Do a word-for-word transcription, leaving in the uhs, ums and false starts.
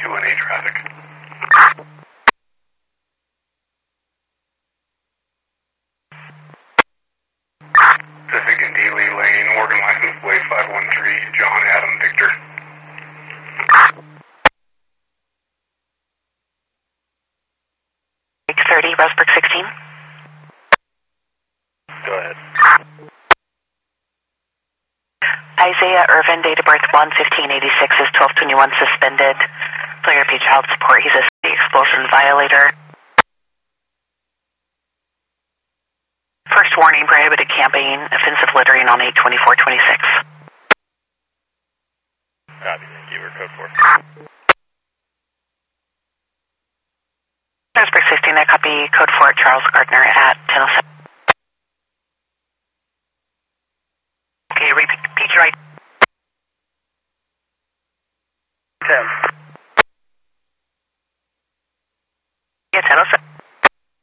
two one eight traffic. Pacific and Dealey Lane, Oregon license plate five one three, John Adam Victor. thirty, Westbrook sixteen. Go ahead. Isaiah Irvin, date of birth one fifteen eighty-six, is twelve twenty-one suspended. Failure to pay child support. He's a city expulsion violator. First warning, prohibited camping, offensive littering on eight twenty-four twenty-six. Copy, thank you. We're code four. Westbrook sixteen, I copy code four, Charles Gardner at ten oh seven. Okay, repeat your right. ten. Yeah, ten oh seven.